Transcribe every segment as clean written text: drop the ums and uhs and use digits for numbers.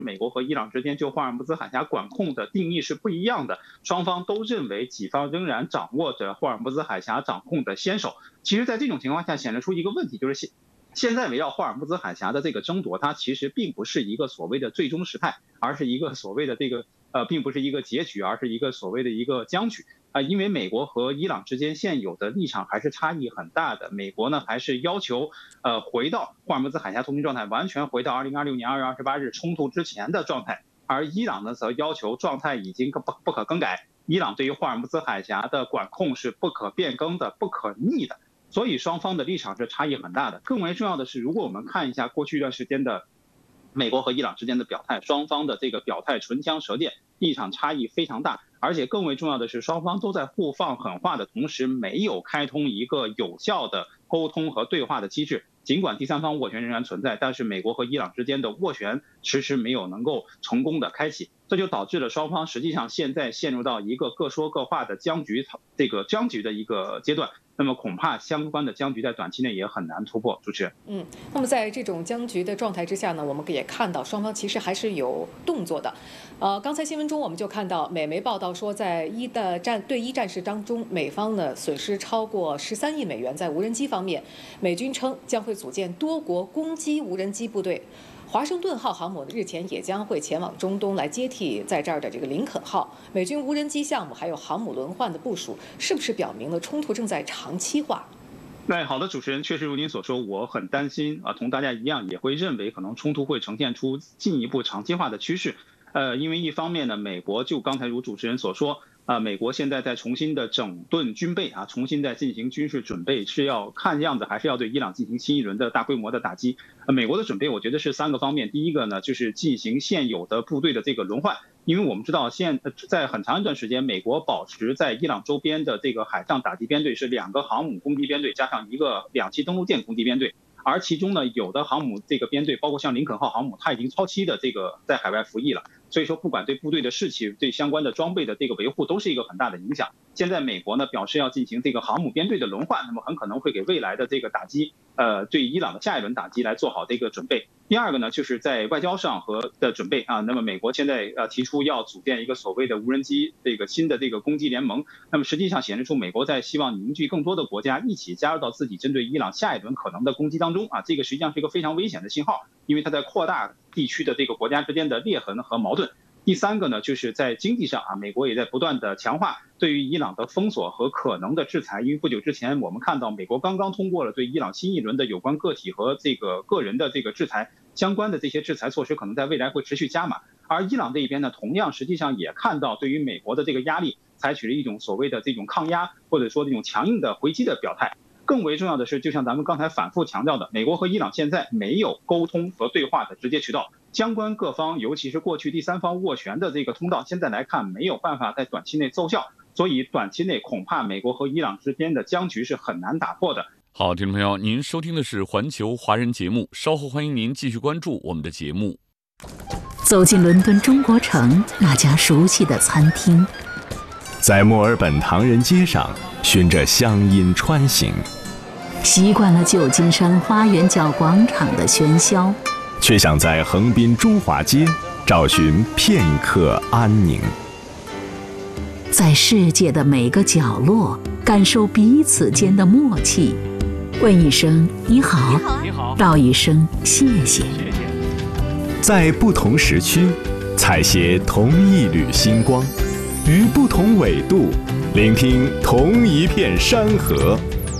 美国和伊朗之间就霍尔木兹海峡管控的定义是不一样的，双方都认为己方仍然掌握着霍尔木兹海峡掌控的先手。其实，在这种情况下显示出一个问题，就是现在围绕霍尔木兹海峡的这个争夺，它其实并不是一个所谓的最终时态，而是一个所谓的并不是一个结局，而是一个所谓的一个僵局。因为美国和伊朗之间现有的立场还是差异很大的。美国呢还是要求回到霍尔木兹海峡通行状态，完全回到2026年2月28日冲突之前的状态，而伊朗呢则要求状态已经不可更改。伊朗对于霍尔木兹海峡的管控是不可变更的、不可逆的，所以双方的立场是差异很大的。更为重要的是，如果我们看一下过去一段时间的美国和伊朗之间的表态，双方的这个表态唇枪舌剑，立场差异非常大。而且更为重要的是，双方都在互放狠话的同时，没有开通一个有效的沟通和对话的机制。尽管第三方斡旋仍然存在，但是美国和伊朗之间的斡旋迟迟没有能够成功的开启，这就导致了双方实际上现在陷入到一个各说各话的僵局的一个阶段。那么恐怕相关的僵局在短期内也很难突破。主持人， 那么在这种僵局的状态之下呢，我们也看到双方其实还是有动作的。刚才新闻中我们就看到美媒报道说，在对伊战事当中，美方呢损失超过13亿美元。在无人机方面，美军称将会组建多国攻击无人机部队。华盛顿号航母日前也将会前往中东来接替在这儿的这个林肯号。美军无人机项目还有航母轮换的部署，是不是表明了冲突正在长期化？ 好的，主持人，确实如您所说，我很担心同大家一样，也会认为可能冲突会呈现出进一步长期化的趋势。因为一方面呢，美国就刚才如主持人所说，美国现在在重新的整顿军备重新在进行军事准备，是要看样子还是要对伊朗进行新一轮的大规模的打击。美国的准备我觉得是3个方面，第一个呢就是进行现有的部队的这个轮换，因为我们知道在很长一段时间，美国保持在伊朗周边的这个海上打击编队是2个航母攻击编队加上1个2栖登陆舰攻击编队。而其中呢，有的航母这个编队，包括像林肯号航母，它已经超期的这个在海外服役了，所以说不管对部队的士气、对相关的装备的这个维护，都是一个很大的影响。现在美国呢表示要进行这个航母编队的轮换，那么很可能会给未来的这个打击，对伊朗的下一轮打击来做好这个准备。第二个呢，就是在外交上的准备那么美国现在提出要组建一个所谓的无人机这个新的这个攻击联盟，那么实际上显示出美国在希望凝聚更多的国家一起加入到自己针对伊朗下一轮可能的攻击当中这个实际上是一个非常危险的信号，因为它在扩大地区的这个国家之间的裂痕和矛盾。第三个呢，就是在经济上美国也在不断的强化对于伊朗的封锁和可能的制裁。因为不久之前我们看到美国刚刚通过了对伊朗新一轮的有关个体和这个个人的这个制裁，相关的这些制裁措施可能在未来会持续加码。而伊朗这一边呢，同样实际上也看到对于美国的这个压力，采取了一种所谓的这种抗压或者说这种强硬的回击的表态。更为重要的是，就像咱们刚才反复强调的，美国和伊朗现在没有沟通和对话的直接渠道，相关各方尤其是过去第三方斡旋的这个通道，现在来看没有办法在短期内奏效，所以短期内恐怕美国和伊朗之间的僵局是很难打破的。 好，听众朋友，您收听的是环球华人节目，稍后欢迎您继续关注我们的节目。 走进伦敦中国城那家熟悉的餐厅， 在墨尔本唐人街上循着乡音穿行， 习惯了旧金山花园角广场的喧嚣， 却想在横滨中华街找寻片刻安宁。 在世界的每个角落感受彼此间的默契，问一声你好，道一声谢谢。 在不同时区采撷同一缕星光，于不同纬度聆听同一片山河。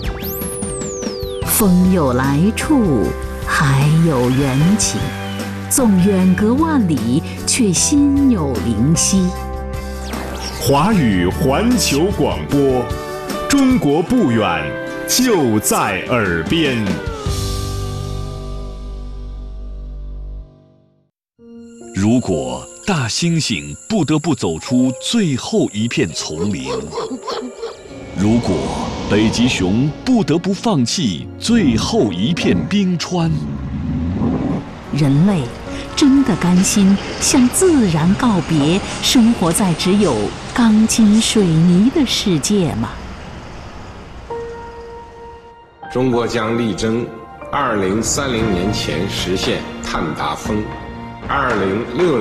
风有来处，海有缘起，纵远隔万里，却心有灵犀。 华语环球广播，中国不远，就在耳边。 如果大猩猩不得不走出最后一片丛林，如果北极熊不得不放弃最后一片冰川， 人类真的甘心向自然告别，生活在只有钢筋水泥的世界吗？ 中国将力争2030年前实现碳达峰， 2060